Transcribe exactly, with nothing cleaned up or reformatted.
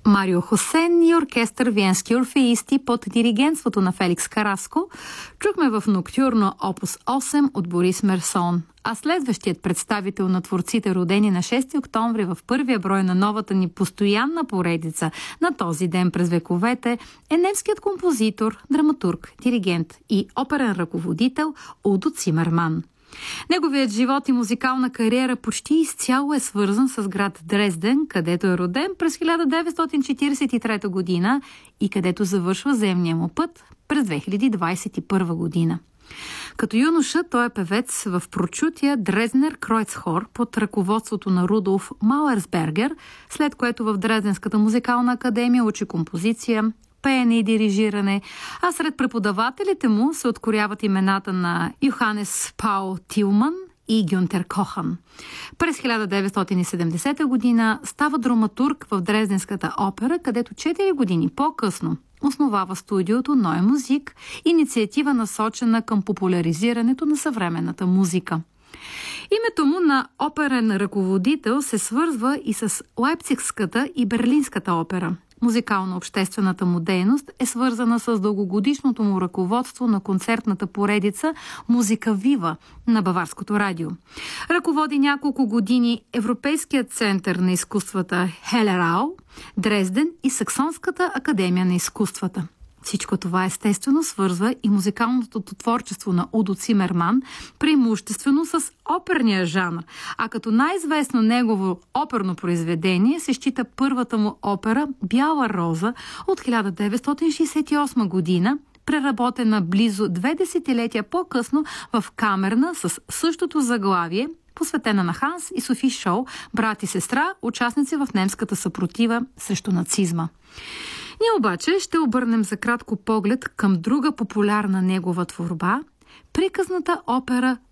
Марио Хосен и оркестър Виенски орфеисти под диригентството на Феликс Караско чухме в Ноктюрно опус осем от Борис Мерсон. А следващият представител на творците, родени на шести октомври в първия брой на новата ни постоянна поредица на този ден през вековете, е немският композитор, драматург, диригент и оперен ръководител Удо Цимерман. Неговият живот и музикална кариера почти изцяло е свързан с град Дрезден, където е роден през хиляда деветстотин четиридесет и трета година и където завършва земния му път през две хиляди двадесет и първа година. Като юноша той е певец в прочутия Дрезнер Кройцхор под ръководството на Рудолф Мауерсбергер, след което в Дрезденската музикална академия учи композиция, пеене и дирижиране, а сред преподавателите му се откоряват имената на Йоханес Паул Тилман и Гюнтер Кохан. През хиляда деветстотин и седемдесета година става драматург в Дрезденската опера, където четири години по-късно основава студиото Ной Музик, инициатива насочена към популяризирането на съвременната музика. Името му на оперен ръководител се свързва и с Лайпцигската и Берлинската опера. Музикално-обществената му дейност е свързана с дългогодишното му ръководство на концертната поредица «Музика Вива» на Баварското радио. Ръководи няколко години Европейският център на изкуствата Хелерау, Дрезден и Саксонската академия на изкуствата. Всичко това естествено свързва и музикалното творчество на Удо Цимерман преимуществено с оперния жанр, а като най-известно негово оперно произведение се счита първата му опера «Бяла роза» от хиляда деветстотин шейсет и осма година, преработена близо две десетилетия по-късно в камерна с същото заглавие, посветена на Ханс и Софи Шоу, брат и сестра, участници в немската съпротива срещу нацизма. Ние обаче ще обърнем за кратко поглед към друга популярна негова творба – приказната опера